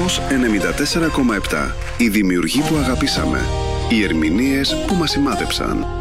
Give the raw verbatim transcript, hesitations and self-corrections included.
Κοσμos ενενήντα τέσσερα κόμμα επτά. Οι δημιουργοί που αγαπήσαμε. Οι ερμηνείες που μας σημάδεψαν.